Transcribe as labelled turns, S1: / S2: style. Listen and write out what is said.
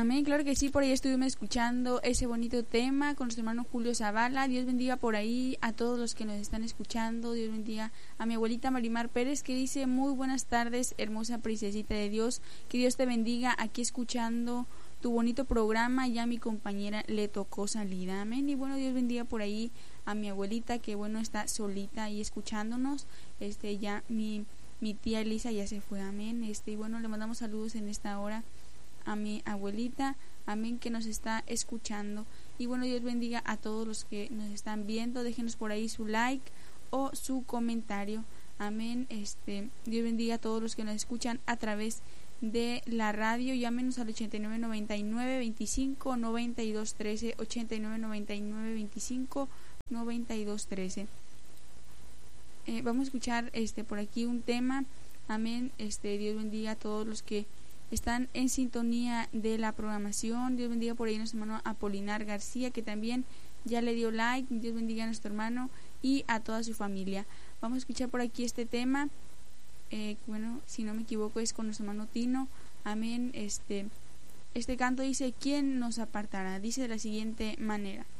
S1: Amén, claro que sí, por ahí estuvimos escuchando ese bonito tema con nuestro hermano Julio Zavala. Dios bendiga por ahí a todos los que nos están escuchando. Dios bendiga a mi abuelita Marimar Pérez, que dice: muy buenas tardes, hermosa princesita de Dios, que Dios te bendiga, aquí escuchando tu bonito programa. Ya a mi compañera le tocó salida, amén. Y bueno, Dios bendiga por ahí a mi abuelita, que bueno, está solita ahí escuchándonos. Ya mi tía Elisa ya se fue, amén. Y bueno, le mandamos saludos en esta hora a mi abuelita, amén, que nos está escuchando. Y bueno, Dios bendiga a todos los que nos están viendo. Déjenos por ahí su like o su comentario, amén. Dios bendiga a todos los que nos escuchan a través de la radio. Llámenos al 8999-25-9213, 8999-25-9213. Vamos a escuchar por aquí un tema, amén. Dios bendiga a todos los que están en sintonía de la programación. Dios bendiga por ahí a nuestro hermano Apolinar García, que también ya le dio like. Dios bendiga a nuestro hermano y a toda su familia. Vamos a escuchar por aquí este tema, bueno, si no me equivoco es con nuestro hermano Tino, amén. Este canto dice: ¿quién nos apartará? Dice de la siguiente manera: